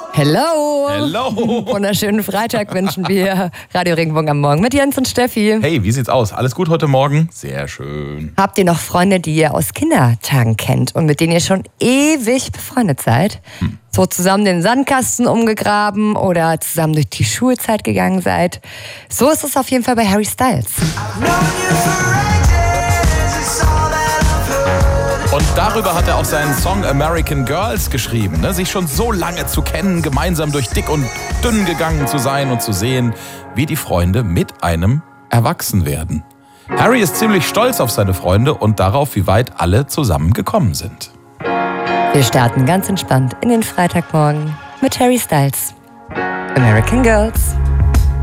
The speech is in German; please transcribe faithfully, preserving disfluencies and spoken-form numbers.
Hello! Hello! Wunderschönen Freitag wünschen wir. Radio Regenbogen am Morgen mit Jens und Steffi. Hey, wie sieht's aus? Alles gut heute Morgen? Sehr schön. Habt ihr noch Freunde, die ihr aus Kindertagen kennt und mit denen ihr schon ewig befreundet seid? Hm. So zusammen den Sandkasten umgegraben oder zusammen durch die Schulzeit gegangen seid? So ist es auf jeden Fall bei Harry Styles. Und darüber hat er auch seinen Song American Girls geschrieben. Ne? Sich schon so lange zu kennen, gemeinsam durch dick und dünn gegangen zu sein und zu sehen, wie die Freunde mit einem erwachsen werden. Harry ist ziemlich stolz auf seine Freunde und darauf, wie weit alle zusammen gekommen sind. Wir starten ganz entspannt in den Freitagmorgen mit Harry Styles. American Girls.